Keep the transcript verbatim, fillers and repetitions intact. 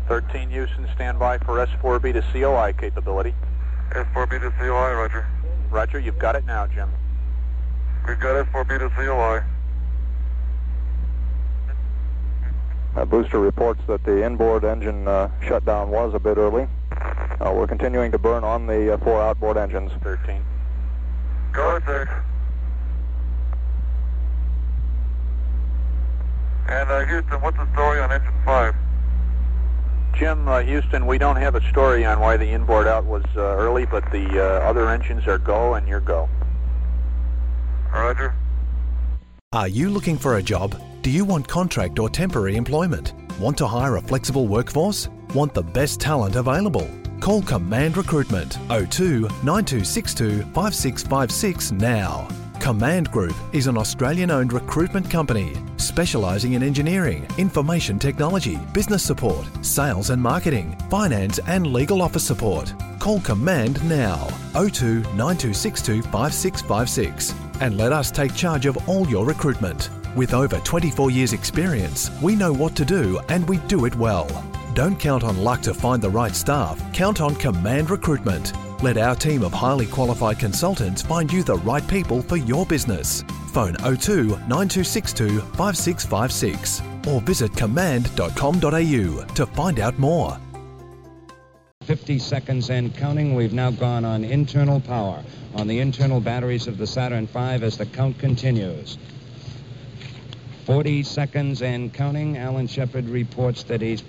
thirteen Houston, stand by for S four B to C O I capability. S four B to C O I, roger. Roger, you've got it now, Jim. We've got S four B to C O I. Uh, booster reports that the inboard engine uh, shutdown was a bit early. Uh, we're continuing to burn on the uh, four outboard engines. thirteen. Go ahead, sir. And uh, Houston, what's the story on engine five? Jim, uh, Houston, we don't have a story on why the inboard out was uh, early, but the uh, other engines are go and you're go. Roger. Are you looking for a job? Do you want contract or temporary employment? Want to hire a flexible workforce? Want the best talent available? Call Command Recruitment oh two, nine two six two, five six five six now. Command Group is an Australian-owned recruitment company specialising in engineering, information technology, business support, sales and marketing, finance and legal office support. Call Command now, oh two, nine two six two, five six five six, and let us take charge of all your recruitment. With over twenty-four years experience, we know what to do and we do it well. Don't count on luck to find the right staff, count on Command Recruitment. Let our team of highly qualified consultants find you the right people for your business. Phone oh two, nine two six two, five six five six or visit command dot com dot a u to find out more. fifty seconds and counting. We've now gone on internal power on the internal batteries of the Saturn five as the count continues. forty seconds and counting. Alan Shepard reports that he's